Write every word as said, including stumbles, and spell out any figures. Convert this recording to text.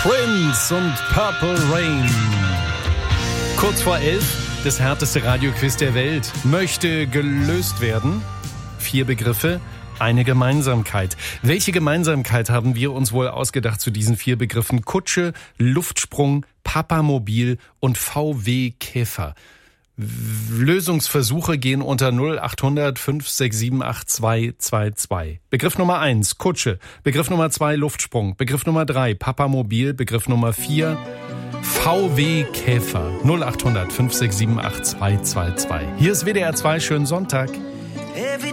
Prince und Purple Rain. Kurz vor elf, das härteste Radioquiz der Welt möchte gelöst werden. Vier Begriffe, eine Gemeinsamkeit. Welche Gemeinsamkeit haben wir uns wohl ausgedacht zu diesen vier Begriffen? Kutsche, Luftsprung, Papamobil und V W Käfer. Lösungsversuche gehen unter null achthundert fünf sechs sieben acht zwei zwei zwei. Begriff Nummer eins, Kutsche. Begriff Nummer zwei, Luftsprung. Begriff Nummer drei, Papamobil. Begriff Nummer vier, V W Käfer. null achthundert fünf sechs sieben acht zwei zwei zwei. Hier ist W D R zwei, schönen Sonntag.